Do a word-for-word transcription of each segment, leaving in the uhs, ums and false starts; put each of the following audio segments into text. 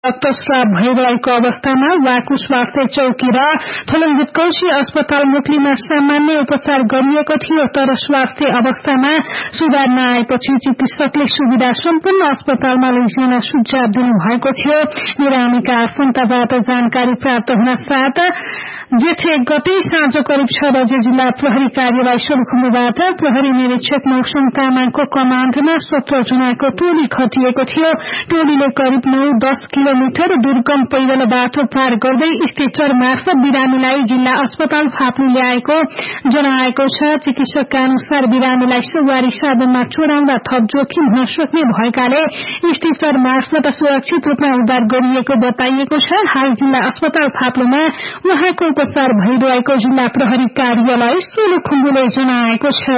रक्तस्राव भइरहेको अवस्थामा वाकु स्वास्थ्य चौकी र थोलङ बुटकौशी अस्पताल मुक्लीमा सामान्य उपचार गरिएको थियो, तर स्वास्थ्य अवस्थामा सुधार नआएपछि चिकित्सकले सुविधा सम्पन्न अस्पतालमा लैजान सुझाव दिनुभएको थियो। बिरामीका आफन्तबाट जानकारी प्राप्त हुन साथ जेठ एक गते साँझ करिब छ बजे जिल्ला प्रहरी कार्यालय सोलुखुम्बुबाट प्रहरी निरीक्षक मौसम तामाङको कमाण्डमा सत्र जनाको टोली खटिएको थियो। टोलीले करिब नौ दस किलोमिटर दुर्गम पैदल बाटो पार गर्दै स्टेचर मार्फत बिरामीलाई जिल्ला अस्पताल फाप्नु ल्याएको जनाएको छ। चिकित्सकका अनुसार बिरामीलाई सवारी साधनमा चोराउँदा थप जोखिम हुन सक्ने भएकाले स्टेचर मार्फत सुरक्षित रूपमा उद्धार गरिएको बताइएको छ। हाल जिल्ला अस्पताल फाप्नुमा उहाँको उपचार भइरहेको जिल्ला प्रहरी कार्यालय सोलुखुम्बुले जनाएको छ।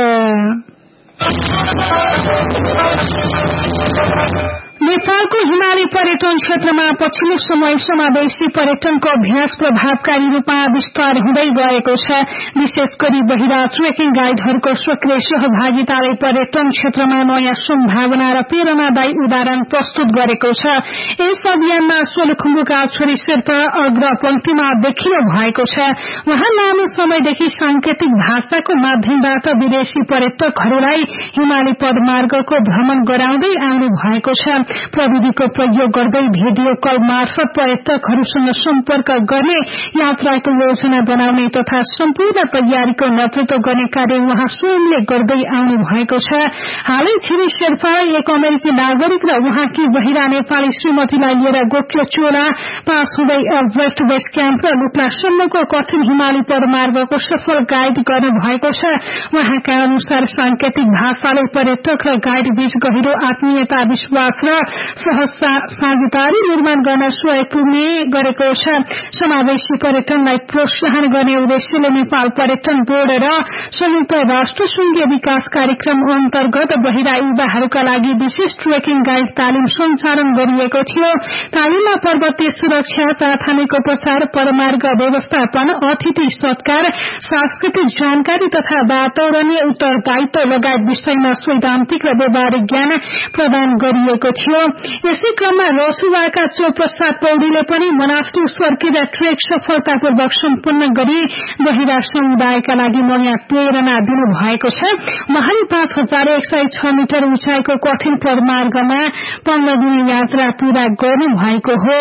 नेपालको हिमाली पर्यटन क्षेत्रमा पछिल्लो समय समावेशी पर्यटनको अभ्यास प्रभावकारी रूपमा विस्तार हुँदै गएको छ। विशेष गरी बहिरा ट्रेकिङ गाइडहरूको सक्रिय सहभागिताले पर्यटन क्षेत्रमा नयाँ सम्भावना र प्रेरणादायी उदाहरण प्रस्तुत गरेको छ। यस अभियानमा सोलुखुम्बुका छोरी शेर्पा अग्र पंक्तिमा देखिनु भएको छ। उहाँ लामो समयदेखि सांकेतिक भाषाको माध्यमबाट विदेशी पर्यटकहरूलाई हिमाली पदमार्गको भ्रमण गराउँदै आउनु भएको छ। प्रविधिको प्रयोग गर्दै भिडियो कल मार्फत पर्यटकहरूसँग सम्पर्क गर्ने, यात्राको योजना बनाउने तथा सम्पूर्ण तयारीको नेतृत्व गर्ने कार्य उहाँ स्वयंले गर्दै आउनु भएको छ। हालै छिरी शेर्पा एक अमेरिकी नागरिक र उहाँकी बहिरा नेपाली श्रीमतीलाई लिएर गोक्यो चोला पास हुँदै एभरेस्ट बेस क्याम्प र लुक्लासम्मको कठिन हिमाली पदमार्गको सफल गाइड गर्नु भएको छ। उहाँका अनुसार सांकेतिक भाषाले पर्यटक र गाइड बीच गहिरो आत्मीयता, विश्वास र सहज साझेदारी निर्माण गर्न सहयोग पुग्ने गरेको छ। समावेशी पर्यटनलाई प्रोत्साहन गर्ने उद्देश्यले नेपाल पर्यटन बोर्ड र संयुक्त राष्ट्र संघीय विकास कार्यक्रम अन्तर्गत बहिरा युवाहरूका लागि विशेष ट्रेकिङ गाइड तालिम सञ्चालन गरिएको थियो। तालिममा पर्वतीय सुरक्षा, प्राथमिक उपचार, पदमार्ग व्यवस्थापन, अतिथि सत्कार, सांस्कृतिक जानकारी तथा वातावरणीय उत्तरदायित्व लगायत विषयमा सैद्धान्तिक र व्यावहारिक ज्ञान प्रदान गरिएको थियो। यसै क्रममा रसुवाका चौप्रसाद पौडीले पनि मनास्टु स्वर्कित ट्रेक सफलतापूर्वक सम्पन्न गरी बहिरा समुदायका लागि नयाँ प्रेरणा दिनु भएको छ। उहाँले पाँच हजार एक सय छ मिटर उचाइको कठिन पदमार्गमा पन्ध्र दिने यात्रा पूरा गर्नु भएको हो।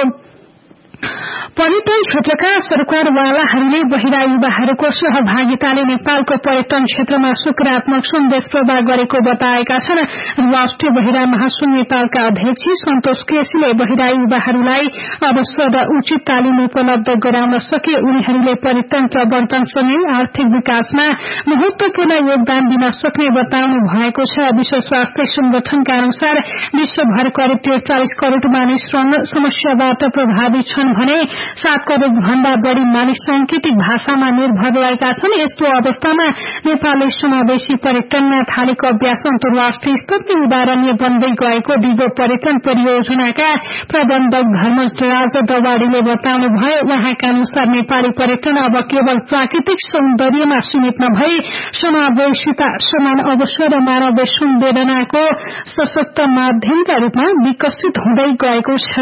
पर्यटन क्षेत्रका सरकारवालाहरूले बहिरा युवाहरूको सहभागिताले नेपालको पर्यटन क्षेत्रमा सकारात्मक सन्देश प्रदान गरेको बताएका छन्। राष्ट्रिय बहिरा महासंघ नेपालका अध्यक्ष सन्तोष केसीले बहिरा युवाहरूलाई अवसर र उचित तालिम उपलब्ध गराउन सके उनीहरूले पर्यटन प्रवर्धनसँगै आर्थिक विकासमा महत्वपूर्ण योगदान दिन सक्ने बताउनु भएको छ। विश्व स्वास्थ्य संगठनका अनुसार विश्वभर करिब त्रिचालिस करोड़ मानिस समस्याबाट प्रभावित छन् भने सात करोड़ भन्दा बढ़ी मानिस सांकेतिक भाषामा निर्भर रहेका छन्। यस्तो अवस्थामा नेपालले समावेशी पर्यटनमा थालेको अभ्यास अन्तर्राष्ट्रिय स्तरले उदाहरणीय बन्दै गएको दिगो पर्यटन परियोजनाका प्रबन्धक धर्मराज दवाडीले बताउनु भयो। उहाँका अनुसार नेपाली पर्यटन अब केवल प्राकृतिक सौन्दर्यमा सीमित नभई समावेशिता, समान अवसर र मानवीय संवेदनाको सशक्त माध्यमका रूपमा विकसित हुँदै गएको छ।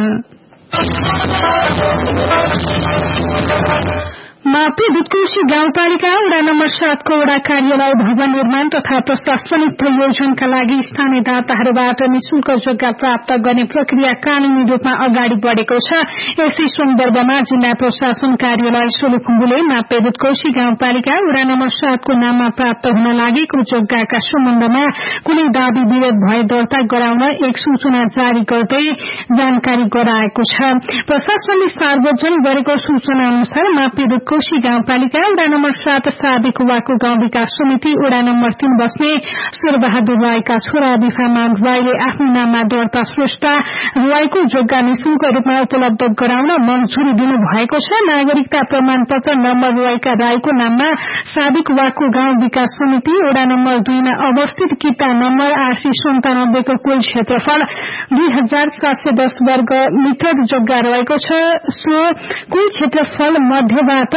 मापी दुधकोशी गाउँपालिका वडा नम्बर सातको वडा कार्यालय भवन निर्माण तथा प्रशासनिक प्रयोजनका लागि स्थानीय दाताहरूबाट निशुल्क जग्गा प्राप्त गर्ने प्रक्रिया कानूनी रूपमा अगाडि बढ़ेको छ। यसै सन्दर्भमा जिल्ला प्रशासन कार्यालय सोलुखुम्बुले मापी दुधकोशी गाउँपालिका वडा नम्बर सातको नाममा प्राप्त हुन लागेको जग्गाका सम्बन्धमा कुनै दाबी विरोध भए दर्ता गराउन एक सूचना जारी गर्दै जानकारी गराएको छ। प्रशासनले सार्वजनिक गरेको सूचना अनुसार मापी कोशी गाउँपालिका वडा नम्बर सात साबिक वाको गाउँ विकास समिति वडा नम्बर तीन बस्ने शेरबहादुर राईका छोरा विफामान राईले आफ्नो नाममा दर्ता स्रष्टा राईको जग्गा निशुल्क रूपमा उपलब्ध गराउन मञ्जुरी दिनु भएको छ। नागरिकता प्रमाण पत्र नम्बर राईका राईको नाममा साबिक वाको गाउँ विकास समिति वडा नम्बर दुईमा अवस्थित किता नम्बर आठ सय सन्तानब्बेको कुल क्षेत्रफल दुई हजार सात सय दस वर्ग मिटर जग्गा रहेको छ। सो कुल क्षेत्रफल मध्यबाट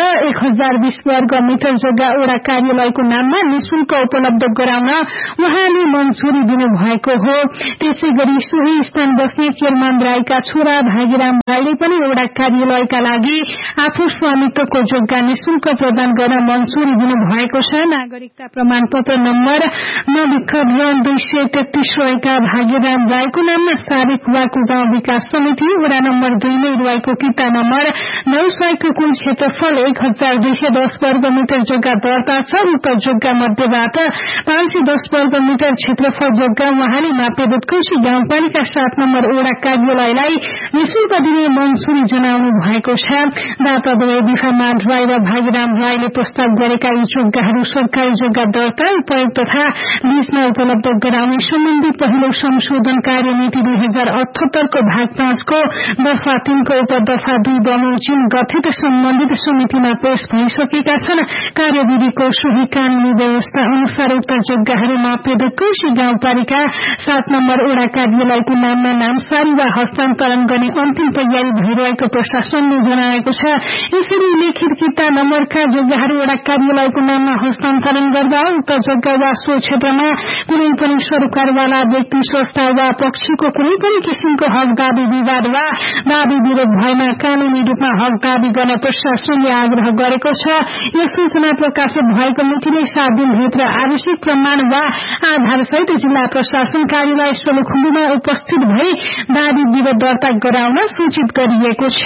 एक हजार बीस वर्ग मिटर जग्गा ओडा कार्यालयको नाममा निशुल्क उपलब्ध गराउन उहाँले मञ्जुरी दिनुभएको हो। त्यसै गरी सोही स्थान बस्ने केरमान राईका छोरा भागीराम राईले पनि ओडा कार्यालयका लागि आफू स्वामित्वको जग्गा निशुल्क प्रदान गर्न मञ्जुरी दिनुभएको छ। नागरिकता प्रमाणपत्र नम्बर नविकरण दुई सय तेत्तीस रहेका भागीराम राईको नाममा साबिक वाकु गाउँ विकास समिति वडा नम्बर दुईमै रहेको किता नम्बर नौ सयको कुल क्षेत्रफल एक हजार दुई सय दस वर्ग मिटर जग्गा दर्ता छ। उक्त जग्गा मध्येबाट पाँच सय दस वर्ग मिटर क्षेत्रफल जग्गा उहाँले मापेबुट कृषि गाउँपालिका सात नम्बर ओडा कार्यालयलाई निशुल्क दिने मञ्जुरी जनाउनु भएको छ। दाताद्वय विफामान राई र भागीराम राईले प्रस्ताव गरेका यी जग्गाहरू सरकारी जग्गा दर्ता उपयोग तथा लीजमा उपलब्ध गराउने सम्बन्धी पहिलो संशोधन कार्यनीति दुई हजार अठहत्तरको भाग पाँचको दफा तीनको उपदफा दुई बमोजिम गठित सम्बन्धित समितिमा पेश भइसकेका छन्। कार्यविधिको सोही कानूनी व्यवस्था अनुसार उक्त जग्गाहरू मापेद कृषि गाउँपालिका सात नम्बर ओडा कार्यालयको नाममा नामसारी वा हस्तान्तरण गर्ने अन्तिम तयारी भइरहेको प्रशासनले जनाएको छ। यसरी लिखित किता नम्बरका जग्गाहरू ओडा कार्यालयको नाममा हस्तान्तरण गर्दा उक्त जग्गा वा सो क्षेत्रमा कुनै पनि सरकारवाला व्यक्ति संस्था वा पक्षको कुनै पनि किसिमको हक दाबी विवाद वा दाबी विरोध भएमा कानूनी रूपमा हक दाबी गर्न प्रशासनले आग्रह गरेको छ। यस सूचना प्रकाशित भएको मितिले सात दिनभित्र आवश्यक प्रमाण वा आधारसहित जिल्ला प्रशासन कार्यालय सोलुखुम्बुमा उपस्थित भई दाबी विरोध दर्ता गराउन सूचित गरिएको छ।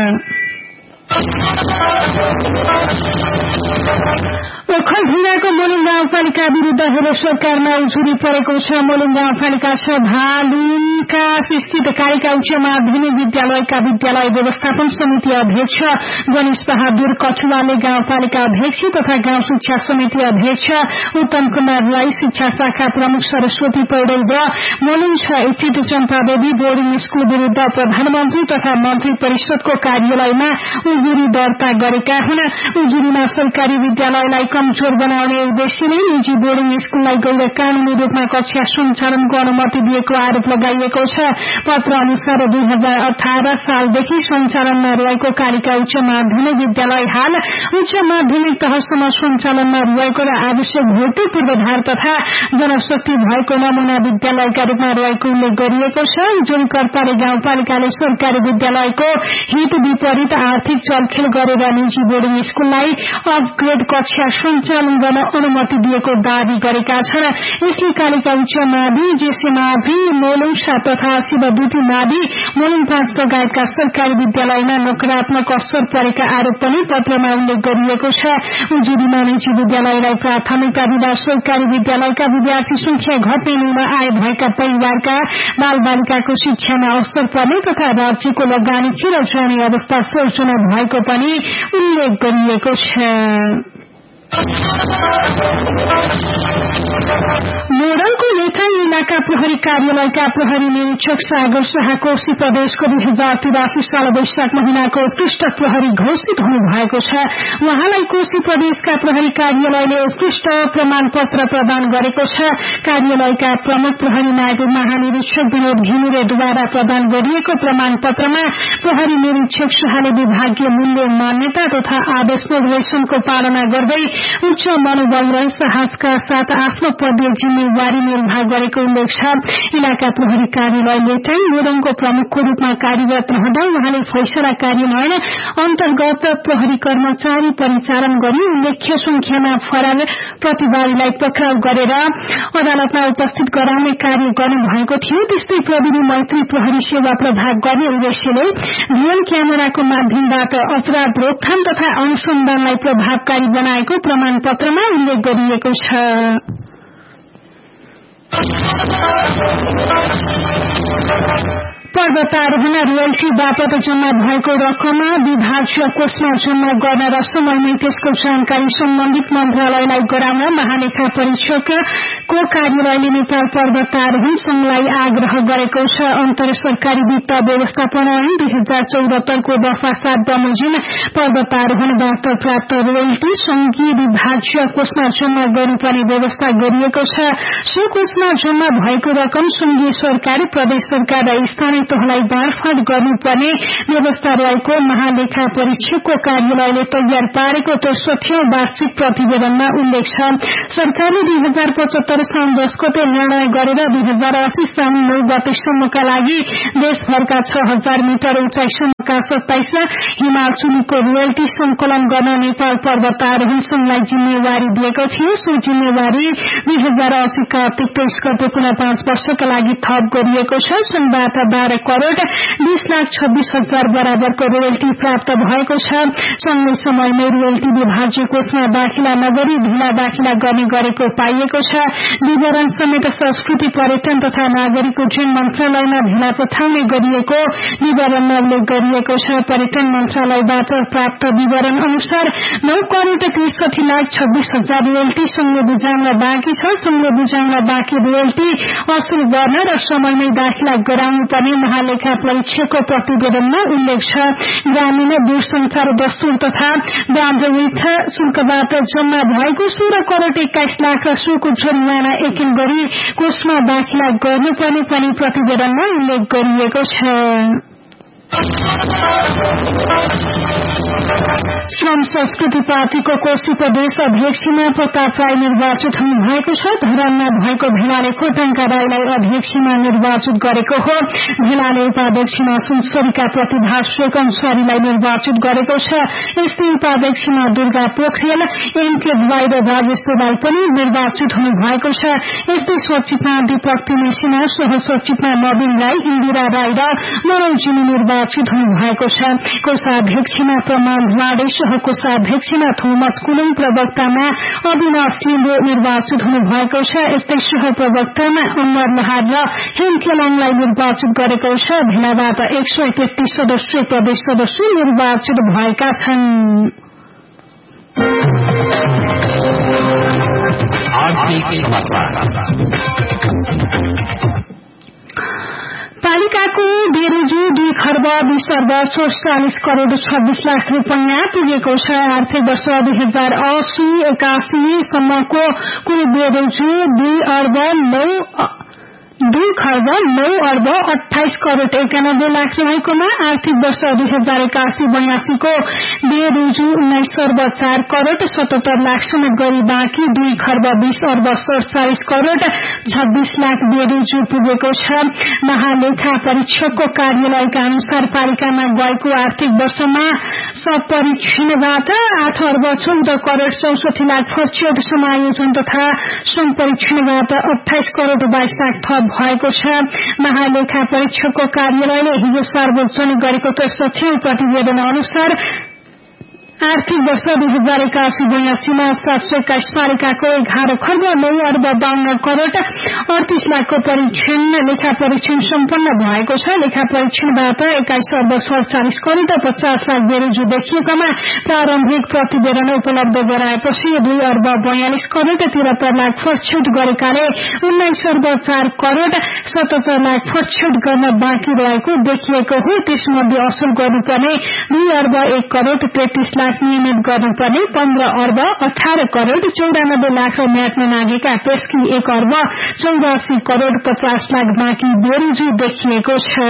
ओखलढुङ्गाको मोलिङ गाउँपालिका विरूद्ध हेलो सरकारमा उजुरी परेको छ। मोलिङ गाउँपालिका सभालुङका स्थित कालिका उच्च माध्यमिक विद्यालयका विद्यालय व्यवस्थापन समिति अध्यक्ष गणेश बहादुर कछुवाले गाउँपालिका अध्यक्ष तथा गाउँ शिक्षा समिति अध्यक्ष उत्तम कुमार राई, शिक्षा शाखा प्रमुख सरस्वती पौडेल र मोलिङ छ स्थित चम्पादेवी बोर्डिङ स्कूल विरूद्ध प्रधानमन्त्री तथा मन्त्री परिषदको कार्यालयमा उजुरी दर्ता गरेका हुन्। उजुरीमा सरकारी विद्यालयलाई कमजोर बनाउने उद्देश्यले निजी बोर्डिङ स्कूललाई गैर कानूनी रूपमा कक्षा सञ्चालनको अनुमति दिएको आरोप लगाइएको छ। पत्र अनुसार दुई हजार अठारह सालदेखि सञ्चालनमा रहेको कालिका उच्च माध्यमिक विद्यालय हाल उच्च माध्यमिक तहसम्म सञ्चालनमा रहेको र आवश्यक भौतिक पूर्वाधार तथा जनशक्ति भएको नमूना विद्यालयका रूपमा रहेको उल्लेख गरिएको छ। उजुरीकर्ताले गाउँपालिकाले सरकारी विद्यालयको हित विपरीत आर्थिक चलखेल गरेर निजी बोर्डिङ स्कूललाई अपग्रेड कक्षा सञ्चालन गर्न अनुमति दिएको दावी गरेका छन्। यसले कालिका उच्च मावि, जेसे मावि, मोलिङ सात तथा शिवदूती मावि, मोलिङ पाँच लगायतका सरकारी विद्यालयमा नकारात्मक असर परेका आरोप पनि पत्रमा उल्लेख गरिएको छ। उजुरीमा निजी विद्यालयलाई प्राथमिकता दिँदा सरकारी विद्यालयका विद्यार्थी संख्या घट्ने लिन आय भएका परिवारका बाल बालिकाको शिक्षामा असर पर्ने तथा राज्यको लगानी खेर जाने अवस्था सृजना भएको पनि उल्लेख गरिएको छ। मोडलको लेथाङ इलाका प्रहरी कार्यालयका प्रहरी निरीक्षक सागर शाह कोशी प्रदेशको दुई हजार तिरासी साल वैशाख महिनाको उत्कृष्ट प्रहरी घोषित हुनुभएको छ। उहाँलाई कोशी प्रदेशका प्रहरी कार्यालयले उत्कृष्ट प्रमाण पत्र प्रदान गरेको छ। कार्यालयका प्रमुख प्रहरी नायब महानिरीक्षक विनोद घिमिरेद्वारा प्रदान गरिएको प्रमाण पत्रमा प्रहरी निरीक्षक शाहले विभागीय मूल्य मान्यता तथा आदेश निर्देशनको पालना गर्दै उच्च मनोबल र साहसका साथ आफ्नो पदीय जिम्मेवारी निर्वाह गरेको उल्लेख छ। इलाका प्रहरी कार्यालय लेटाङ मोरङको प्रमुखको रूपमा कार्यरत रहँदा उहाँले फैसला कार्यान्वयन अन्तर्गत प्रहरी कर्मचारी परिचालन गरी उल्लेख्य संख्यामा फरार प्रतिवादीलाई पक्राउ गरेर अदालतमा उपस्थित गराउने कार्य गर्नुभएको थियो। त्यस्तै प्रविधि मैत्री प्रहरी सेवा प्रभाग गर्ने उद्देश्यले ड्रोन क्यामेराको माध्यमबाट अपराध रोकथाम तथा अनुसन्धानलाई प्रभावकारी बनाएको प्रमाण पत्रमा उल्लेख गरिएको छ। पर्वतारोहण रोयल्टी बापत जम्मा भएको रकम विभागीय कोषमा जम्मा गर्न र समयमै त्यसको जानकारी सम्बन्धित मन्त्रालयलाई गराउन महालेखा परीक्षकको कार्यालयले नेपाल पर्वतारोहण संघलाई आग्रह गरेको छ। अन्तर सरकारी वित्त व्यवस्थापन ऐन दुई हजार चौहत्तरको दफा सात बमोजिम पर्वतारोहणबाट प्राप्त रोयल्टी संघीय विभागीय कोषमा जम्मा गर्नुपर्ने व्यवस्था गरिएको छ। सो कोषमा जम्मा भएको रकम संघीय सरकार, प्रदेश सरकार र स्थानीय तहलाई बाँडफाँड गर्नुपर्ने व्यवस्था रहेको महालेखा परीक्षकको कार्यालयले तयार पारेको त्रिसठीऔं वार्षिक प्रतिवेदनमा उल्लेख छ। सरकारले दुई हजार पचहत्तर साउन दस गते निर्णय गरेर दुई हजार अस्सी साउन नौ गतेसम्मका लागि देशभरका छ हजार मिटर उचाइसम्मका सत्ताइस हिमालचुलीको रोयल्टी संकलन गर्न नेपाल पर्वत आरोहण संघलाई जिम्मेवारी दिएको थियो। सो जिम्मेवारी दुई हजार अस्सी कार्तिक तेइस गते पुनः पाँच वर्षका लागि थप गरिएको छ। संघबाट बाह्र करोड़ बीस लाख छब्बीस हजार बराबरको रोयल्टी प्राप्त भएको छ। संघले समयमै रोयल्टी विभाज्य कोषमा दाखिला नगरी ढिला दाखिला गर्ने गरेको पाइएको छ। विवरण समेत संस्कृति पर्यटन तथा नागरिक उड्डयन मन्त्रालयमा भेला पठाउने गरिएको विवरणमा उल्लेख गरिएको छ। पर्यटन मन्त्रालयबाट प्राप्त विवरण अनुसार नौ करोड़ त्रिसठी लाख छब्बीस हजार रोयल्टी संघले बुझाउन बाँकी छ। संघले बुझाउन बाँकी रोयल्टी असुल गर्न र समयमै दाखिला गराउनु पर्ने महालेखा परीक्षकको प्रतिवेदनमा उल्लेख छ। ग्रामीण दूरसंचार दस्तुर तथा ब्यान्डविड्थ शुल्कबाट जम्मा भएको सोह्र करोड़ एक्काइस लाख र सोको जरिमाना एकिन गरी कोषमा दाखिला गर्नुपर्ने पनि प्रतिवेदनमा उल्लेख गरिएको छ। श्रम संस्कृति पार्टीको कोशी प्रदेश अध्यक्षमा प्रताप राई निर्वाचित हुनुभएको छ। धरानमा भएको भेलाले खोटाङका राईलाई अध्यक्षमा निर्वाचित गरेको हो। भेलाले उपाध्यक्षमा सुनसरीका प्रतिभा शेख अन्सारीलाई निर्वाचित गरेको छ। यस्तै उपाध्यक्षमा दुर्गा पोखरेल एमके भाइ र राजेश राई पनि निर्वाचित हुनुभएको छ। यस्तै सचिवमा दीपक तिमेसिना, सहसचिवमा नवीन राई, इन्दिरा राई र मनोजिनी निर्वाचित हुनुभएको छ। कोषाध्यक्षमा प्रमाण लाडे, सहकोषाध्यक्षमा थोमस कुलुङ, प्रवक्तामा अविनाश लिम्बू निर्वाचित हुनुभएको छ। यस्तै सहप्रवक्तामा अमर लहार र हेम केलाङलाई निर्वाचित गरेको छ। भेलाबाट एक सय तेत्तीस सदस्य प्रदेश सदस्य निर्वाचित भएका छन्। पालिकाको बेरोजु दुई खर्ब बीस अर्ब चौचालिस करोड़ छब्बीस लाख रूपियाँ पुगेको छ। आर्थिक वर्ष दुई हजार अस्सी एकासी सम्मको कुल बेरोजु दुई अर्ब नौ दुई खर्ब नौ अर्ब अठाइस करोड़ एकानब्बे लाख रहेकोमा आर्थिक वर्ष दुई हजार एकासी बयासीको बेरोजु उन्नाइस अर्ब चार करोड़ सतहत्तर लाखसम्म गरी बाँकी दुई खर्ब बीस अर्ब सड़चालिस करोड़ छब्बीस लाख बेरोजु पुगेको छ। महालेखा परीक्षकको कार्यालयका अनुसार पालिकामा गएको आर्थिक वर्षमा सपरीक्षणबाट आठ अर्ब चौध करोड़ चौसठी लाख खर्चियोट समायोजन तथा सम्परीक्षणबाट अठाइस करोड़ बाइस लाख थप भएको छ। महालेखा परीक्षकको कार्यालयले हिजो सार्वजनिक गरेको त्रिसठीऔं प्रतिवेदन अनुसार आर्थिक वर्ष दुई हजार एकासी बयासीमा सात सय एक्काइस पालिकाको एघार खर्ब नौ अर्ब बाहन्न करोड़ अडतीस लाखको परीक्षण लेखा परीक्षण सम्पन्न भएको छ। लेखा परीक्षणबाट एक्काइस अर्ब सड़चालिस करोड़ पचास लाख बेरोजु देखिएकोमा प्रारम्भिक प्रतिवेदन उपलब्ध गराएपछि दुई अर्ब बयालिस करोड़ त्रिहत्तर लाख फर्छुट गरेकाले उन्नाइस अर्ब चार करोड़ सतहत्तर लाख फर्छुट गर्न बाँकी रहेको देखिएको हो। त्यसमध्ये असुल गर्नुपर्ने दुई अर्ब एक करोड़ तेत्तीस लाख नियमित गर्नुपर्ने पन्ध्र अर्ब अठार करोड़ चौरानब्बे लाख र म्याट्न लागेका त्यसकी एक अर्ब चौरासी करोड़ पचास लाख बाँकी बेरोजु देखिएको छ।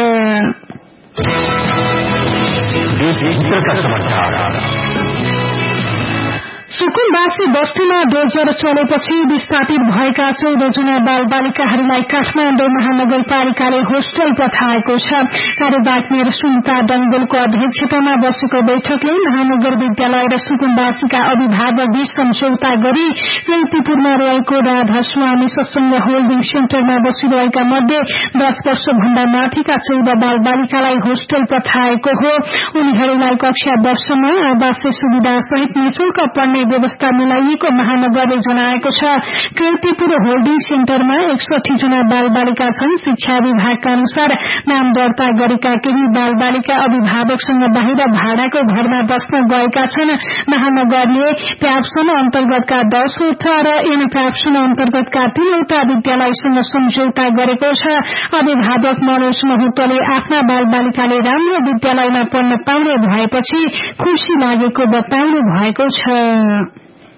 सुकुम्बासी बस्तीमा डोजर चलेपछि विस्थापित भएका चौध जना बाल बालिकाहरूलाई काठमाडौँ महानगरपालिकाले होस्टल पठाएको छ। कार्यवाहक सुनिता डंगोलको अध्यक्षतामा बसेको बैठकले महानगर विद्यालय र सुकुम्बासीका अभिभावक बीच सम्झौता गरी कीर्तिपुरमा रहेको राधास्वामी सत्संग होल्डिङ सेन्टरमा बसिरहेका मध्ये दस वर्ष भन्दा माथिका चौध बाल बालिकालाई होस्टल पठाएको हो। उनीहरूलाई कक्षा दशमा आवासीय सुविधा सहित निशुल्क पढ्ने व्यवस्था मिलाइएको महानगरले जनाएको छ। कीर्तिपुर होल्डिङ सेन्टरमा एकसठी जना बाल बालिका छन्। शिक्षा विभागका अनुसार नाम दर्ता गरेका केही बाल बालिका अभिभावकसँग बाहिर भाडाको घरमा बस्न गएका छन्। महानगरले प्याप्सन अन्तर्गतका दसवटा र एन प्याप्सन अन्तर्गतका तीनवटा विद्यालयसँग सम्झौता गरेको छ। अभिभावक मनोज महतोले आफ्ना बाल बालिकाले राम्रो विद्यालयमा पढ्न पाउने भएपछि खुशी लागेको बताउनु भएको छ।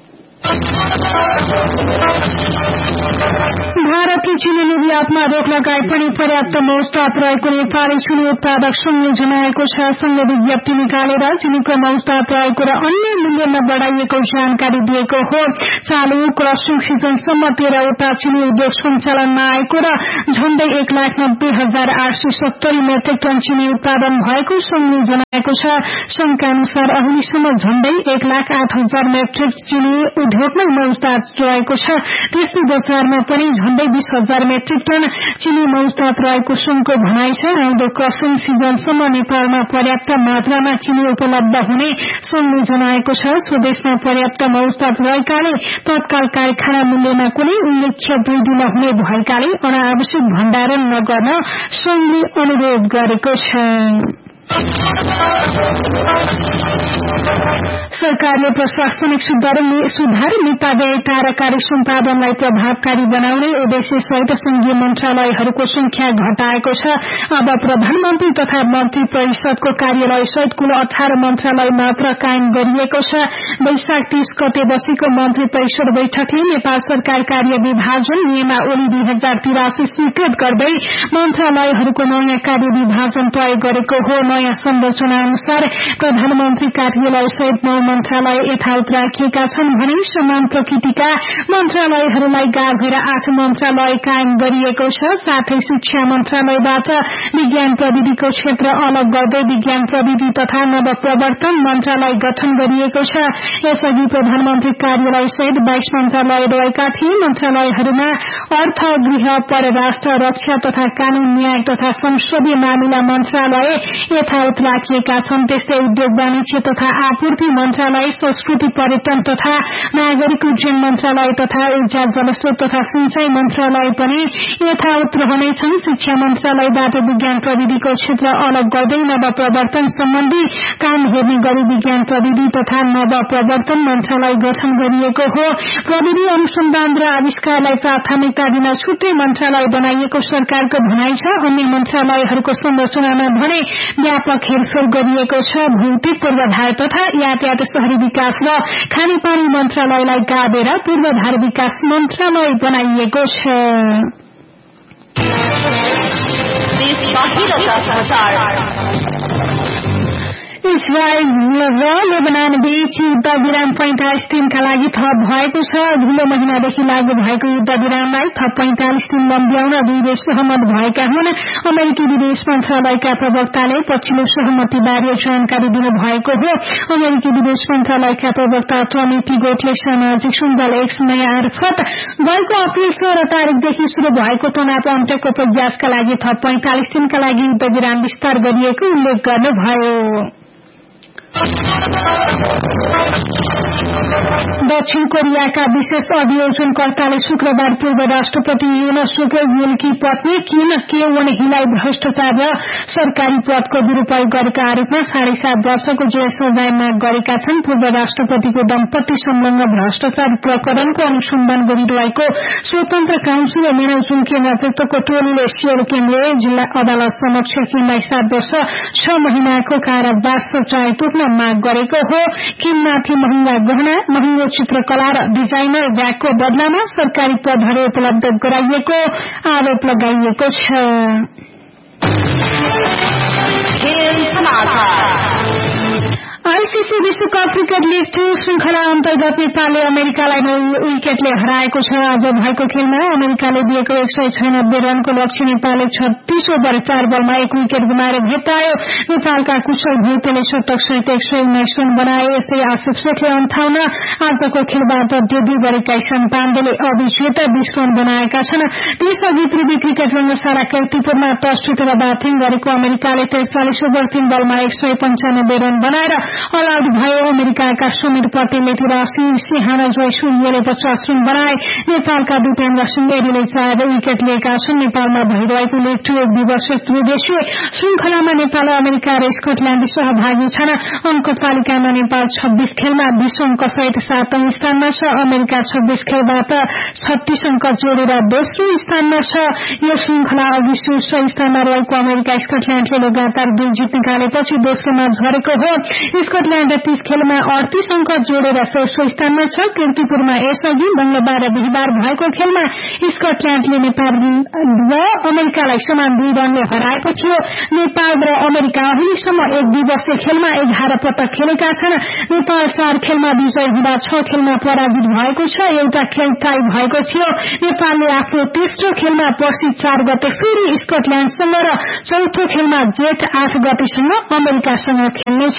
भारतले चिनी निर्यातमा रोक लगाए पनि पर्याप्त मौजदात रहेको नेपाली चिनी उत्पादक संघले जनाएको छ। संघले विज्ञप्ति निकालेर चिनीको मौजदात रहेको र अन्य मूल्यमा बढ़ाइएको जानकारी दिएको हो। चालू क्रसिङ सिजनसम्म तेह्रवटा चिनी उद्योग सञ्चालनमा आएको र झण्डै एक लाख नब्बे हजार आठ सय सत्तरी मेट्रिक टन चिनी उत्पादन भएको संघले जनाएको छ। संघका अनुसार अहिलेसम्म झण्डै एक लाख आठ हजार मेट्रिक चिनी उद्योगमा मौजदात रहेको छ। त्यसै बजारमा पनि झण्डै बीस हजार मेट्रिक टन चिनी मौजदात रहेको संघको भनाइ छ। आउँदो क्रसिङ सिजनसम्म नेपालमा पर्याप्त मात्रामा चिनी उपलब्ध हुने संघले जनाएको छ। स्वदेशमा पर्याप्त मौजदात रहेकाले तत्काल कारखाना मूल्यमा कुनै उल्लेख्य वृद्धि नहुने भएकाले अनावश्यक भण्डारण नगर्न संघले अनुरोध गरेको छ। सरकारले प्रशासनिक सुधार नीता व्यय कार्यकारी सम्पादनलाई प्रभावकारी बनाउने उद्देश्य सहित संघीय मन्त्रालयहरूको संख्या घटाएको छ। अब प्रधानमन्त्री तथा मन्त्री परिषदको कार्यालय सहित कुल अठार मन्त्रालय मात्र कायम गरिएको छ। वैशाख तीस गते बसेको मन्त्री परिषद बैठकले नेपाल सरकार कार्य विभाजन नियमावली दुई हजार तिरासी स्वीकृत गर्दै मन्त्रालयहरूको नयाँ कार्य विभाजन तय गरेको हो। नयाँ संरचना अनुसार प्रधानमन्त्री कार्यालय सहित नौ मन्त्रालय यथावत राखिएका छन् भने समान प्रकृतिका मन्त्रालयहरूलाई गाभेर आठ मन्त्रालय कायम गरिएको छ। साथै शिक्षा मन्त्रालयबाट विज्ञान प्रविधिको क्षेत्र अलग गर्दै विज्ञान प्रविधि तथा नवप्रवर्तन मन्त्रालय गठन गरिएको छ। यसअघि प्रधानमन्त्री कार्यालय सहित बाइस मन्त्रालय रहेका थिए। मन्त्रालयहरूमा अर्थ, गृह, परराष्ट्र, रक्षा तथा कानून, न्याय तथा संसदीय मामिला मन्त्रालय यथावत राखिएका छन्। त्यस्तै उद्योग वाणिज्य तथा आपूर्ति मन्त्रालय, संस्कृति पर्यटन तथा नागरिक उड्डयन मन्त्रालय तथा ऊर्जा जलस्रोत तथा सिंचाई मन्त्रालय पनि यथावत रहनेछन्। शिक्षा मन्त्रालयबाट विज्ञान प्रविधिको क्षेत्र अलग गर्दै नवप्रवर्तन सम्बन्धी काम हेर्ने गरी विज्ञान प्रविधि तथा नवप्रवर्तन मन्त्रालय गठन गरिएको हो। प्रविधि अनुसन्धान र आविष्कारलाई प्राथमिकता दिन छुट्टै मन्त्रालय बनाइएको सरकारको भनाइ छ। अन्य मन्त्रालयहरूको संरचनामा भने व्यापक हेरफेर गरिएको छ। भौतिक पूर्वाधार तथा यातायात शहरी विकास र खानेपानी मन्त्रालयलाई गाडेर पूर्वाधार विकास मन्त्रालय बनाइएको छ। इजरायल र लेबनान बीच युद्ध विराम पैंतालिस दिनका लागि थप भएको छ। अघिल्लो महिनादेखि लागू भएको युद्ध विरामलाई थप पैंतालिस दिन लम्ब्याउन दुई देश सहमत भएका हुन्। अमेरिकी विदेश मन्त्रालयका प्रवक्ताले पछिल्लो सहमतिबारे जानकारी दिनुभएको हो। अमेरिकी विदेश मन्त्रालयका प्रवक्ता टमी टिगोटले सामाजिक सञ्जाल एक्स मार्फत गएको अप्रिल सोह्र तारिकदेखि शुरू भएको तनाव अन्त्यको प्रयासका लागि थप पैंतालिस दिनका लागि युद्ध विराम विस्तार गरिएको उल्लेख गर्नुभयो। दक्षिण कोरियाका विशेष अभियोजनकर्ताले शुक्रबार पूर्व राष्ट्रपति युन सुक युलकी पत्नी किम केवन हिलाई भ्रष्टाचार र सरकारी पदको दुरूपयोग गरेका आरोपमा साढे सात वर्षको जेल सजाय माग गरेका छन्। पूर्व राष्ट्रपतिको दम्पति संलग्न भ्रष्टाचार प्रकरणको अनुसन्धान गरिरहेको स्वतन्त्र काउन्सिल मेना जुङ्के नेतृत्वको टोलीले सियोल केन्द्रीय जिल्ला अदालत समक्ष किमलाई सात वर्ष छ महिनाको कारावास सजाय तोक्न माग गरेको हो। किममाथि महँगा गहना, महँगो चित्रकला र डिजाइनर ब्यागको बदलामा सरकारी पदहरू उपलब्ध गराइएको आरोप लगाइएको छ। आईसीसी विश्वकप क्रिकेट लीग टू श्रृंखला अन्तर्गत नेपालले अमेरिकालाई नौ विकेटले हराएको छ। आज भएको खेलमा अमेरिकाले दिएको एक सय छयानब्बे रनको लक्ष्य नेपालले छत्तीस ओभर चार बलमा एक विकेट गुमाएर भेटायो। नेपालका कुशल भुइतेले शतक सहित एक सय उन्नाइस रन बनाए। यसै आसिफ शेखले अन्ठाउन्न, आजको खेलबाट डेब्यू गरेका ईशान पाण्डेले अभिषेक बीस रन बनाएका छन्। त्यसअघि त्रिवी क्रिकेट रंगशाला कीर्तिपुरमा टस जितेर ब्याटिङ गरेको अमेरिकाले त्रिचालिस ओभर तीन बलमा एक सय पञ्चानब्बे रन बनाएर ऑल आउट भयो। अमेरिकाका समीर पटेलले तिरासी, सिंहाना जयसूर्यले पचास रन बनाए। नेपालका दुपेन्द्र सिंह एडीले चार विकेट लिएका छन्। नेपालमा भइरहेको लीग टू एक दिवसीय त्रिदेशीय श्रृंखलामा नेपाल, अमेरिका र स्कटल्याण्ड सहभागी छन्। अंक तालिकामा नेपाल छब्बीस खेलमा बीस अंक सहित सातौं स्थानमा छ। अमेरिका छब्बीस खेलबाट छत्तीस अंक जोडेर दोस्रो स्थानमा छ। यो श्रृंखला अघि शीर्ष स्थानमा रहेको अमेरिका स्कटल्याण्डले लगातार दुई जित निकालेपछि दोस्रोमा झरेको हो। स्कटल्याण्ड तीस खेलमा अडतीस अंक जोडेर शीर्ष स्थानमा छ। कीर्तिपुरमा यसअघि मंगलबार र बिहिबार भएको खेलमा स्कटल्याण्डले नेपाल र अमेरिकालाई समान दुई रनले हराएको थियो। नेपाल र अमेरिका अहिलेसम्म एक दिवसीय खेलमा एघार पटक खेलेका छन्। नेपाल चार खेलमा विजय हुँदा छ खेलमा पराजित भएको छ। एउटा खेल टाई भएको थियो। नेपालले आफ्नो तेस्रो खेलमा पर्सि चार गते फेरि स्कटल्याण्डसँग र चौथो खेलमा जेठ आठ गतेसँग अमेरिकासँग खेल्नेछ।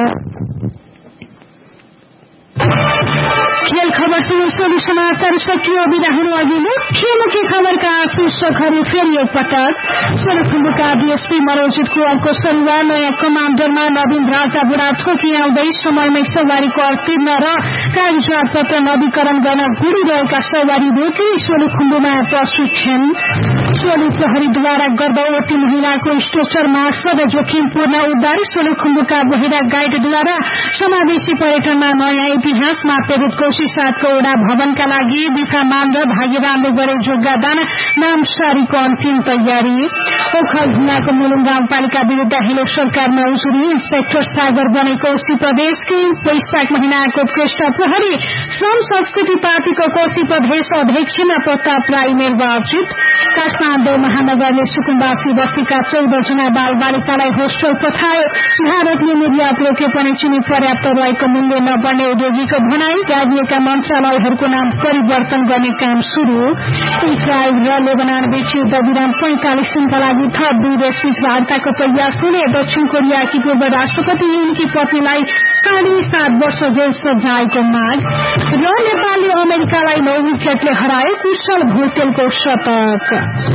खेल खबर सुरु समाचार सकियो। बिदा हुनु अघि मुख्य मुख्य खबरका शीर्षकहरू फेरि एकपटक। सोलुखुम्बुका डीएसपी मनोजितको अर्को शनिबार नयाँ कमाण्डरमा नवीन राजा बुढा थोकी आउँदै समयमै सवारीको अर्तीर्ण र कागजात पत्र नवीकरण गर्न गुडिरहेका सवारी रोकी सोलुखुम्बुमा प्रशिक्षण। सोलु प्रहरीद्वारा गर्भवती महिलाको स्ट्रेचर मार्फत जोखिमपूर्ण उद्धार। सोलुखुम्बुका बहिरा गाइडद्वारा समावेशी पर्यटनमा नयाँ इतिहासमा प्रेरित कोशी सातको वडा भवनका लागि बिफामान र भाग्यवानले गरे योगदान नामसारीको अन्तिम तयारी। ओखलढुङ्गाको मुलुङ गाउँपालिका विरूद्ध हिलो सरकारमा उजुरी। इन्सपेक्टर सागर बनेको कोशी प्रदेशकी वैशाख महिनाको उत्कृष्ट प्रहरी। श्रम संस्कृति पार्टीको कोशी प्रदेश अध्यक्षमा प्रताप राई निर्वाचित। काठमाडौँ महानगरले सुकुम्बासी बस्तीका चौध जना बाल बालिकालाई होस्टल पठायो। भारतले निर्यात रोके पनि चिनी पर्याप्त रहेको मूल्य नबढ्ने उद्योगीको भनाई। राज्यका मन्त्रालयहरूको नाम परिवर्तन गर्ने काम शुरू। इजरायल र लेबनान बीच युद्ध विराम पैंतालिस दिनका लागि थप दुई देशबीच वार्ताको प्रयास हुने। दक्षिण कोरियाकी पूर्व राष्ट्रपति उनकी पत्नीलाई साढे सात वर्ष जेल सजायको माग। र नेपालले अमेरिकालाई नौ विकेटले हराए। कुशल भोटेलको शतक।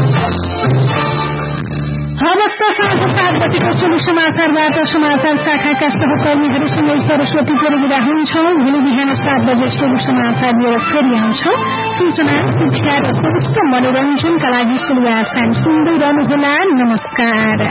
हवस् त साँझ सात बजेको सुरु समाचारबाट समाचार शाखाका सहकर्मीहरूसँगै सरस्वती परिविदा हुन्छौं। भोलि बिहान सात बजे सुरु समाचार लिएर फेरि आउँछौं। सूचना शिक्षा र उत्कृष्ट मनोरञ्जनका लागि सुन्दै रहनुहोला। नमस्कार।